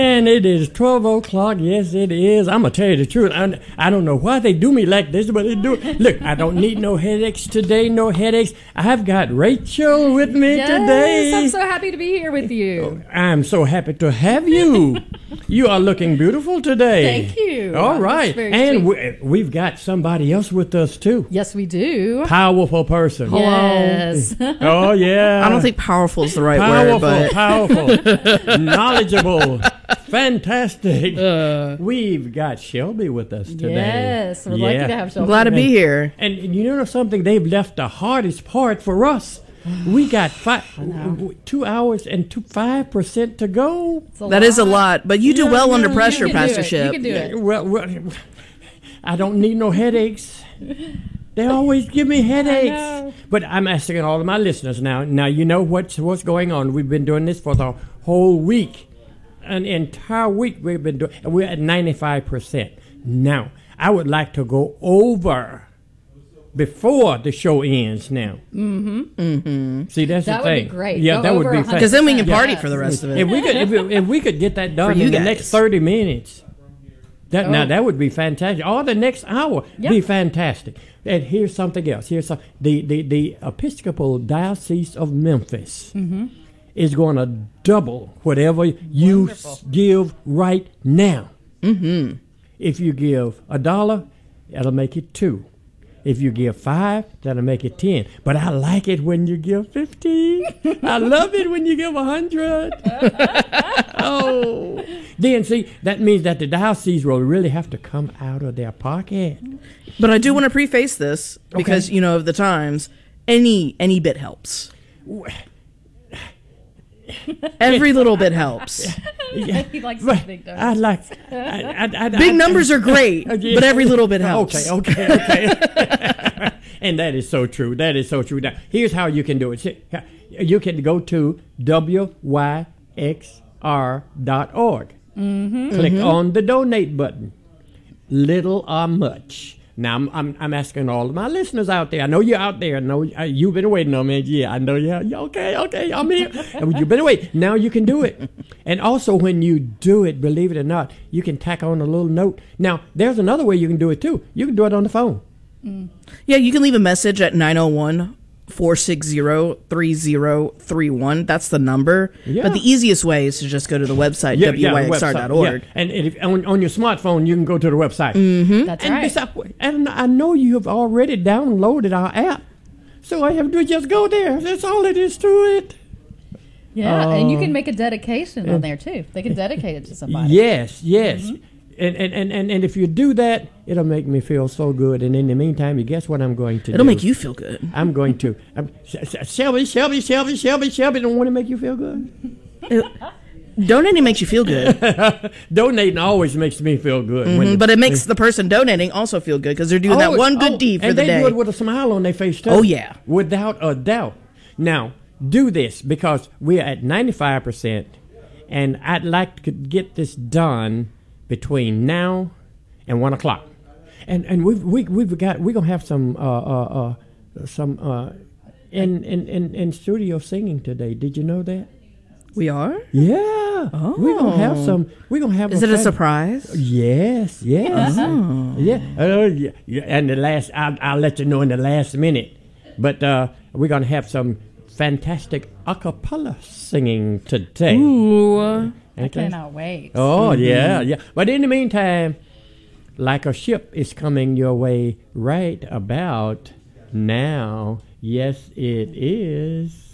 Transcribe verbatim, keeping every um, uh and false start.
And it is twelve o'clock. Yes, it is. I'm going to tell you the truth. I, I don't know why they do me like this, but they do. Look, I don't need no headaches today, no headaches. I've got Rachel with me yes, today. I'm so happy to be here with you. I'm so happy to have you. You are looking beautiful today. Thank you. All right. And we, we've got somebody else with us, too. Yes, we do. Powerful person. Yes. Oh, yeah. I don't think powerful is the right powerful, word, but powerful, knowledgeable, fantastic. Uh, We've got Shelby with us today. Yes, we're yeah. lucky to have Shelby. I'm glad to be here. And, and you know something? They've left the hardest part for us. We got five, two hours and two, five percent to go. That lot. is a lot, but you do yeah, well yeah, under pressure, Pastor Ship. You can do it. Well, well, I don't need no headaches. They always give me headaches. But I'm asking all of my listeners now. Now, you know what's, what's going on. We've been doing this for the whole week. An entire week we've been doing. We're at ninety-five percent. Now, I would like to go over before the show ends now. Mm-hmm. Mm-hmm. See, that's that the thing. That would be great. Yeah, go that would be fun. Because then we can party yes. for the rest of it. If we could, if, if we could get that done you in the guys. next thirty minutes, that oh. now that would be fantastic. Or the next hour yep. be fantastic. And here's something else. Here's some, the, the the Episcopal Diocese of Memphis mm-hmm. is going to double whatever you s- give right now. Mm-hmm. If you give a dollar, that'll make it two. If you give five, that'll make it ten. But I like it when you give fifteen. I love it when you give a hundred. Oh, then see that means that the diocese will really have to come out of their pocket. But I do want to preface this because okay. you know of the times. Any any bit helps. Every little bit helps. Yeah. He likes the big numbers. I like I, I, I, big I, numbers are great, yeah. but every little bit helps. Okay, okay, okay. And that is so true. That is so true. Now, here's how you can do it. You can go to W Y X R dot org. Mm-hmm. Click mm-hmm. on the donate button. Little or much. Now, I'm, I'm I'm asking all of my listeners out there. I know you're out there. I know uh, you've been waiting on me. Yeah, I know you. Yeah, okay, okay, I'm here. You've been waiting. Now you can do it. And also, when you do it, believe it or not, you can tack on a little note. Now, there's another way you can do it, too. You can do it on the phone. Mm. Yeah, you can leave a message at nine oh one, four six zero, three zero three one. That's the number. Yeah. But the easiest way is to just go to the website, yeah, W Y X R dot org. Yeah, yeah. And, and if, on, on your smartphone, you can go to the website. Mm-hmm. That's and right. Besides, and I know you have already downloaded our app. So all you have to do is just go there. That's all it is to it. Yeah, uh, and you can make a dedication on there, too. They can dedicate it to somebody. Yes, yes. Mm-hmm. And, and, and, and if you do that, it'll make me feel so good. And in the meantime, you guess what I'm going to it'll do? It'll make you feel good. I'm going to. I'm, Shelby, Shelby, Shelby, Shelby, Shelby, don't want to make you feel good? It, donating makes you feel good. Donating always makes me feel good. Mm-hmm, when but it makes the person donating also feel good because they're doing oh, that one good oh, deed for and the they day. do it with a smile on their face, too. Oh, yeah. Without a doubt. Now, do this because we're at ninety-five percent, and I'd like to get this done between now and one o'clock, and and we've we, we've got we're gonna have some uh, uh, uh, some uh, in, in in in studio singing today. Did you know that? We are? Yeah. Oh. We're gonna have some. We're gonna have. Is a it a fan- surprise? Yes. Yes. Oh. Yeah. Uh, yeah. Yeah. And the last, I'll, I'll let you know in the last minute, but uh, we're gonna have some fantastic a cappella singing today. Ooh. I cannot wait. Oh, mm-hmm. yeah, yeah. But in the meantime, Like a Ship is coming your way right about now. Yes, it is.